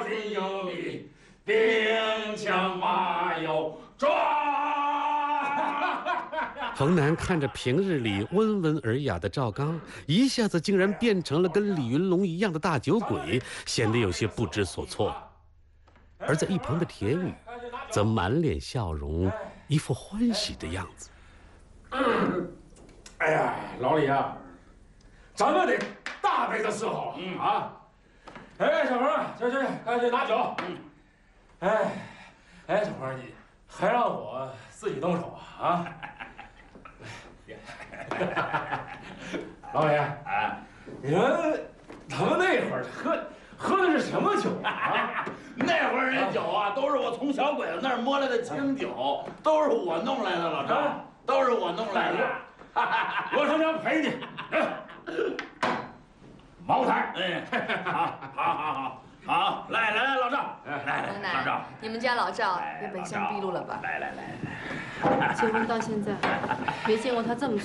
进营里，兵枪马有抓。 彭南看着平日里温文尔雅的赵刚，一下子竟然变成了跟李云龙一样的大酒鬼，显得有些不知所措。而在一旁的田宇，则满脸笑容，一副欢喜的样子。 哎呀，老李啊，咱们得大杯的伺候啊！哎，小鹏，去，赶紧拿酒。哎，小鹏，你还让我自己动手啊？老李，你说咱们那会儿喝的是什么酒啊？ 那会儿那酒啊，都是我从小鬼子那儿摸来的清酒，都是我弄来的，老赵，都是我弄来的。 我上家陪你。茅台。 好，来，老赵，来，老赵， 你们家老赵也本相毕露了吧？ 来， 结婚到现在，没见过他这么